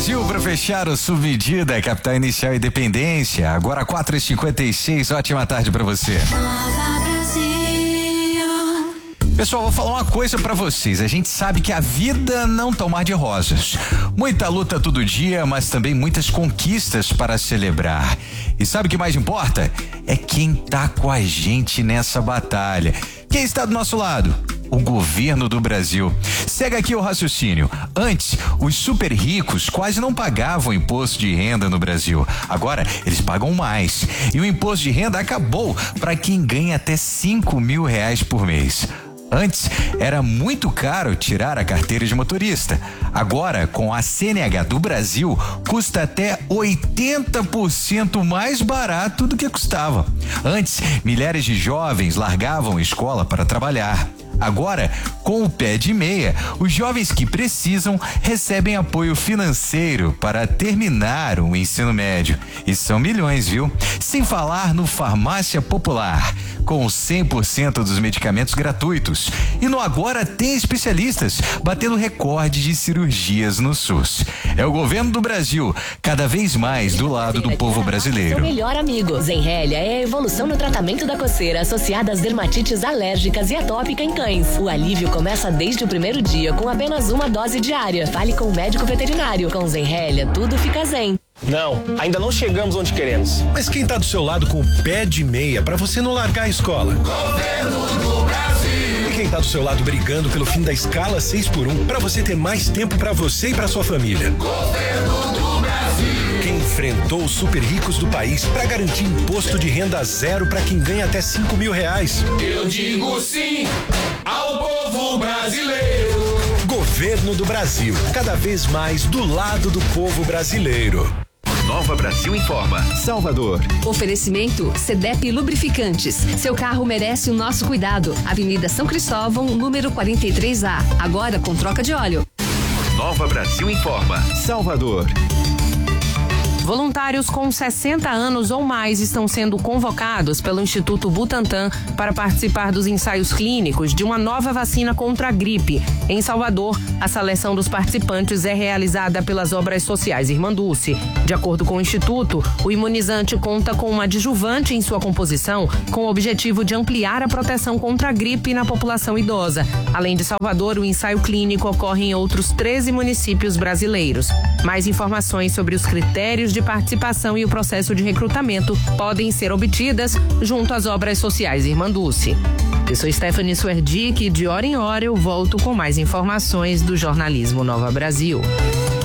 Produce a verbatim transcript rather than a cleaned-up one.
Brasil para fechar o Submedida, capital inicial Independência. Agora quatro e cinquenta e seis, ótima tarde para você. Pessoal, vou falar uma coisa pra vocês. A gente sabe que a vida não tá um mar de rosas. Muita luta todo dia, mas também muitas conquistas para celebrar. E sabe o que mais importa? É quem tá com a gente nessa batalha. Quem está do nosso lado? O governo do Brasil. Segue aqui o raciocínio. Antes, os super ricos quase não pagavam imposto de renda no Brasil. Agora, eles pagam mais. E o imposto de renda acabou para quem ganha até cinco mil reais por mês. Antes, era muito caro tirar a carteira de motorista. Agora, com a C N H do Brasil, custa até oitenta por cento mais barato do que custava. Antes, milhares de jovens largavam a escola para trabalhar. Agora, com o pé de meia, os jovens que precisam recebem apoio financeiro para terminar o ensino médio. E são milhões, viu? Sem falar no Farmácia Popular, com cem por cento dos medicamentos gratuitos. E no Agora tem especialistas batendo recorde de cirurgias no SUS. É o governo do Brasil, cada vez mais do lado do povo brasileiro. Seu melhor amigo. Zenrelia é a evolução no tratamento da coceira associada às dermatites alérgicas e atópica em cães. O alívio começa desde o primeiro dia com apenas uma dose diária. Fale com o médico veterinário. Com Zenrelia, tudo fica zen. Não, ainda não chegamos onde queremos. Mas quem tá do seu lado com o pé de meia pra você não largar a escola? Governo do Brasil. E quem tá do seu lado brigando pelo fim da escala seis por um pra você ter mais tempo pra você e pra sua família? Governo do Brasil. Quem enfrentou os super ricos do país pra garantir imposto de renda zero pra quem ganha até cinco mil reais? Eu digo sim ao povo brasileiro. Governo do Brasil, cada vez mais do lado do povo brasileiro. Nova Brasil informa. Salvador. Oferecimento Cedep Lubrificantes. Seu carro merece o nosso cuidado. Avenida São Cristóvão, número quarenta e três A. Agora com troca de óleo. Nova Brasil informa. Salvador. Voluntários com sessenta anos ou mais estão sendo convocados pelo Instituto Butantan para participar dos ensaios clínicos de uma nova vacina contra a gripe. Em Salvador, a seleção dos participantes é realizada pelas Obras Sociais Irmanduce. De acordo com o Instituto, o imunizante conta com um adjuvante em sua composição, com o objetivo de ampliar a proteção contra a gripe na população idosa. Além de Salvador, o ensaio clínico ocorre em outros treze municípios brasileiros. Mais informações sobre os critérios de participação e o processo de recrutamento podem ser obtidas junto às Obras Sociais Irmanduce. Eu sou Stephanie Suerdick e de hora em hora eu volto com mais informações do jornalismo Nova Brasil.